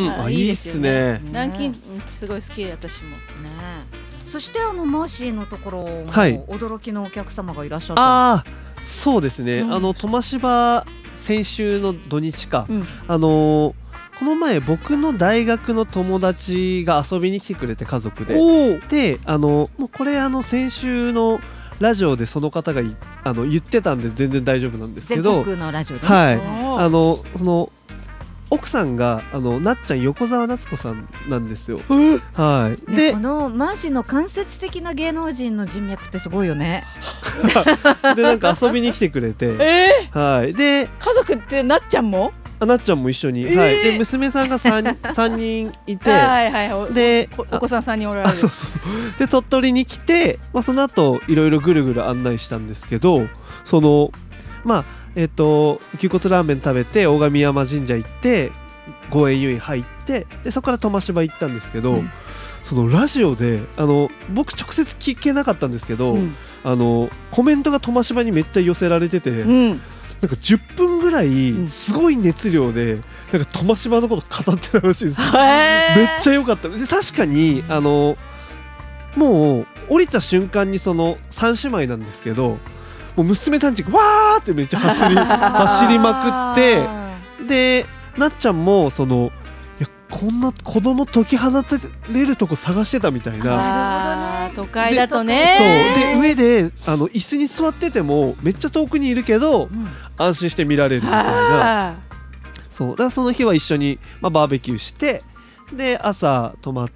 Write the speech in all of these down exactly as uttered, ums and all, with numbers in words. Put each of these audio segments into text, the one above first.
あいいっすね。 南京すごい好きで私もね。 そしてあのマーシーのところも驚きのお客様がいらっしゃった、 はい、あそうですね、うん、あのトマシバ先週の土日か、うん、あのー、この前僕の大学の友達が遊びに来てくれて家族でであのもうこれあの先週のラジオでその方があの言ってたんで全然大丈夫なんですけど、 全国のラジオで、ね、 はいあのその奥さんがあのなっちゃん横澤夏子さんなんですよ、はい、 ね、でこのマーシーの間接的な芸能人の人脈ってすごいよねでなんか遊びに来てくれて、 えーはい、で家族ってなっちゃんもあなっちゃんも一緒に、えーはい、で娘さんが 3, さんにんいてはいはい、 でお, お子さんさんにんおられる。 そうそうそうで鳥取に来て、まあ、その後いろいろぐるぐる案内したんですけど、そのまあえっ、ー、と牛骨ラーメン食べて大神山神社行って御苑遊園入ってでそこから苫小牧行ったんですけど、うん、そのラジオであの僕直接聞けなかったんですけど、うん、あのコメントが苫小牧にめっちゃ寄せられてて、うん、なんかじゅっぷんぐらいすごい熱量で、うん、なんか苫小牧のこと語ってたらしいんですよ。めっちゃ良かったで、確かにあのもう降りた瞬間にそのさん姉妹なんですけど、もう娘たちがわーってめっちゃ走り走りまくってでなっちゃんもそのいやこんな子供解き放てれるとこ探してたみたいな。 なるほどね、 都会だとね。 そうで上であの椅子に座っててもめっちゃ遠くにいるけど、うん、安心して見られるみたいな。そうだからその日は一緒に、まあ、バーベキューしてで朝泊まって、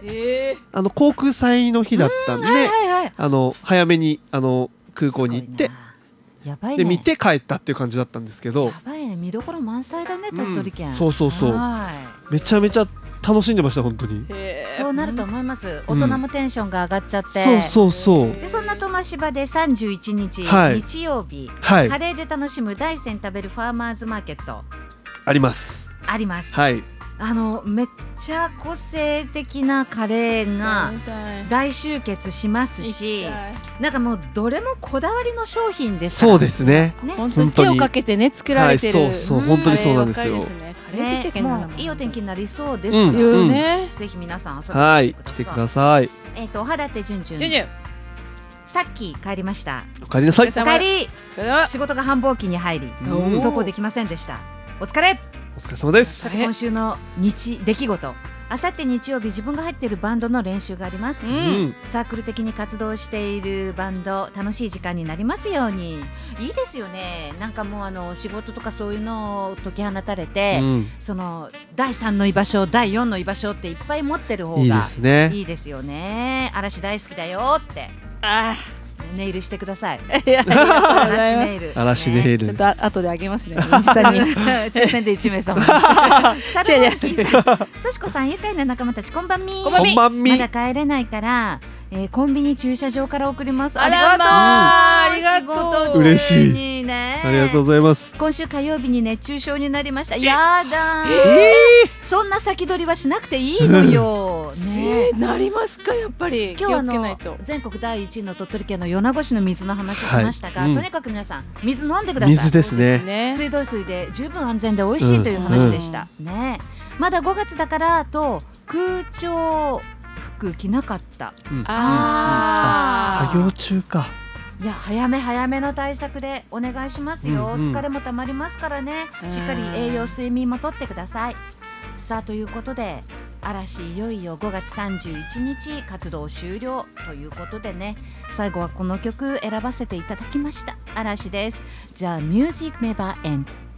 えー、あの航空祭の日だったんで、はいはいはい、あの早めにあの空港に行ってやばい、ね、 で見て帰ったっていう感じだったんですけど、 やばいね、見どころ満載だね、鳥取県、 うん、そうそうそう、めちゃめちゃ楽しんでました本当に。 そうなると思います、うん、大人もテンションが上がっちゃって、 そうそうそうでそんな苫小牧でさんじゅういちにち、はい、日曜日、はい、カレーで楽しむ大山食べるファーマーズマーケットありますあります、 はい、 あのめっちゃ個性的なカレーが大集結しますし、なんかもうどれもこだわりの商品ですから。 そうですね、 ね、本当に手をかけてね作られてる、 はい、そうそう本当にそうなんですよ。 ね、もういいお天気になりそうですから、うん、ね、ぜひ皆さん遊びに来てください。はい、 来てください。 えっとお肌ってじゅんじゅん、さっき帰りました。 お帰りなさい。お帰り。仕事が繁忙期に入り投稿できませんでした。お疲れ。 お疲れ様です。 今週の日出来事、あさって日曜日自分が入っているバンドの練習があります、うん、サークル的に活動しているバンド、楽しい時間になりますように。いいですよね、なんかもうあの仕事とかそういうのを解き放たれて、うん、そのだいさんの居場所だいよんの居場所っていっぱい持ってる方がいいですね。いいですよね。嵐大好きだよって。あネイルしてください。嵐ネイル。 嵐ネイル。 ちょっと後であげますね。インスタに。 抽選でいちめいさま。サルモンキーさん、としこさん、愉快な仲間たち、こんばんみ。 こんばんみ。 まだ帰れないから。えー、コンビニ駐車場から送ります。 ありがとう、うん、ありがとう、 嬉しい、ね、ありがとうございます。 今週火曜日に熱中症になりました。やだー、 えー、そんな先取りはしなくていいのよ、 ね、なりますか。やっぱり今日はあの全国だいいちいの鳥取県の米子市の水の話しましたが、はい、うん、とにかく皆さん水飲んでください。 水ですね。 水道水で十分安全で美味しいという話でした、うんうん、ね。まだごがつだからと空調服着なかった、 うん、ああ作業中か。 いや早め早めの対策でお願いしますよ、うんうん、疲れもたまりますからね。しっかり栄養睡眠もとってください。さあということで嵐いよいよごがつさんじゅういちにち活動終了ということでね、最後はこの曲選ばせていただきました。嵐です。 The Music Never Ends。